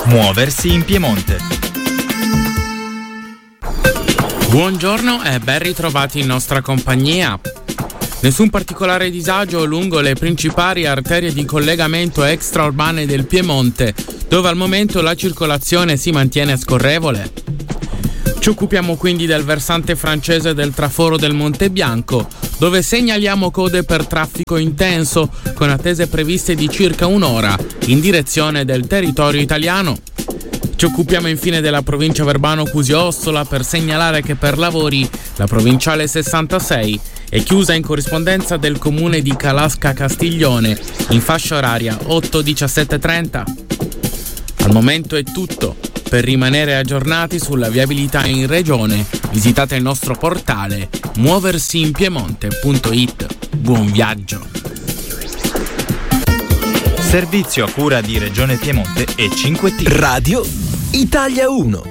Muoversi in Piemonte. Buongiorno e ben ritrovati in nostra compagnia. Nessun particolare disagio lungo le principali arterie di collegamento extraurbane del Piemonte, dove al momento la circolazione si mantiene scorrevole. Ci occupiamo quindi del versante francese del traforo del Monte Bianco, dove segnaliamo code per traffico intenso, con attese previste di circa un'ora in direzione del territorio italiano. Ci occupiamo infine della provincia Verbano-Cusio-Ossola per segnalare che per lavori la provinciale 66 è chiusa in corrispondenza del comune di Calasca Castiglione in fascia oraria 8-17:30. Al momento è tutto. Per rimanere aggiornati sulla viabilità in regione, visitate il nostro portale muoversiinpiemonte.it. Buon viaggio! Servizio a cura di Regione Piemonte e 5T. Radio Italia 1.